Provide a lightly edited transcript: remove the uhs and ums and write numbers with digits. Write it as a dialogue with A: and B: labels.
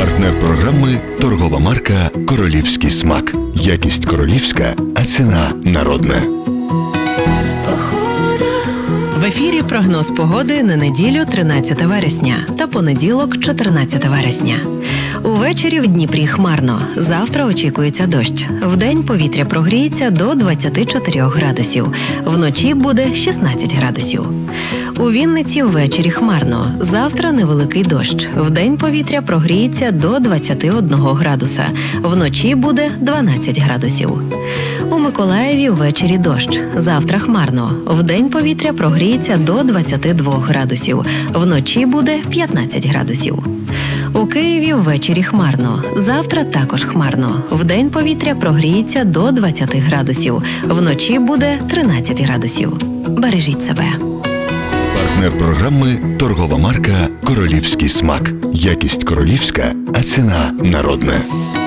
A: Партнер програми – торгова марка «Королівський смак». Якість королівська, а ціна народна.
B: В ефірі прогноз погоди на неділю 13 вересня та понеділок 14 вересня. Увечері в Дніпрі хмарно. Завтра очікується дощ. Вдень повітря прогріється до 24 градусів. Вночі буде 16 градусів. У Вінниці ввечері хмарно. Завтра невеликий дощ. Вдень повітря прогріється до 21 градуса. Вночі буде 12 градусів. У Миколаєві ввечері дощ. Завтра хмарно. Вдень повітря прогріється до 22 градусів. Вночі буде 15 градусів. У Києві ввечері хмарно. Завтра також хмарно. Вдень повітря прогріється до 20 градусів. Вночі буде 13 градусів. Бережіть себе.
A: Партнер програми – торгова марка «Королівський смак». Якість королівська, а ціна народна.